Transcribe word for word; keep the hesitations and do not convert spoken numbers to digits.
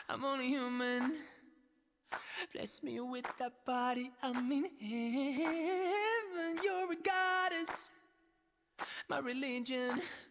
I'm only human. Bless me with that body, I'm in heaven. You're a goddess, my religion.